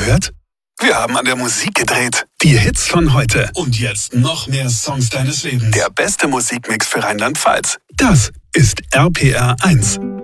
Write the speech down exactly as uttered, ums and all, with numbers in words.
gehört? Wir haben an der Musik gedreht. Die Hits von heute. Und jetzt noch mehr Songs deines Lebens. Der beste Musikmix für Rheinland-Pfalz. Das ist R P R eins.